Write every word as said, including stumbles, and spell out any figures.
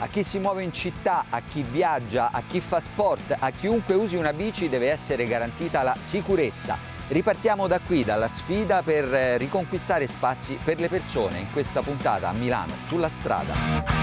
A chi si muove in città, a chi viaggia, a chi fa sport, a chiunque usi una bici deve essere garantita la sicurezza. Ripartiamo da qui, dalla sfida per riconquistare spazi per le persone in questa puntata a Milano sulla strada.